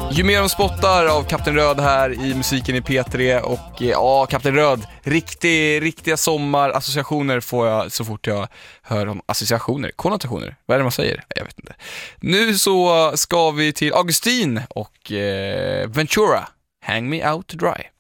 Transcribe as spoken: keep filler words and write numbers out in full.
Ju mer de spottar av Kapten Röd här i musiken i P tre. Och ja, Kapten Röd, riktig, riktiga sommarassociationer får jag så fort jag hör om associationer, konnotationer. Vad är det man säger? Jag vet inte. Nu så ska vi till Augustin och eh, Ventura, Hang Me Out to Dry.